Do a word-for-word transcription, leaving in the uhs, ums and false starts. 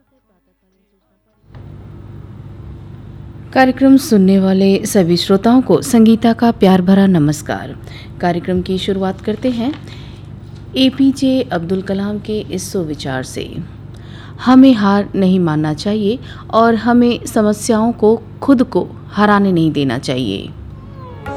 कार्यक्रम सुनने वाले सभी श्रोताओं को संगीता का प्यार भरा नमस्कार। कार्यक्रम की शुरुआत करते हैं एपीजे अब्दुल कलाम के इस सुविचार से। हमें हार नहीं मानना चाहिए और हमें समस्याओं को खुद को हराने नहीं देना चाहिए।